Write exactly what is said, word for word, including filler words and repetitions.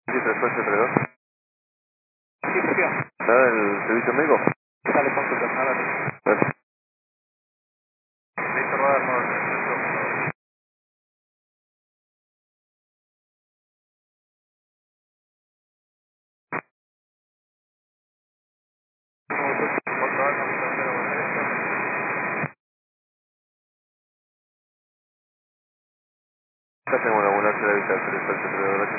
Sí, tres ocho tres dos. Sí, Sofía. ¿Está el servicio médico? Dale, consulta, nada. Gracias. Víctor Rodar, no, no, por favor, no me trasero, Acá tengo una ambulancia de vista tres ocho tres dos.